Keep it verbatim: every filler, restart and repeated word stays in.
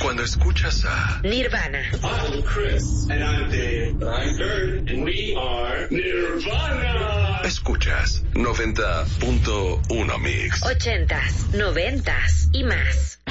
Cuando escuchas a Nirvana. I'm Chris. And I'm Dave. I'm Kurt. And we are Nirvana. Escuchas noventa punto uno Mix. Ochentas, noventas y más.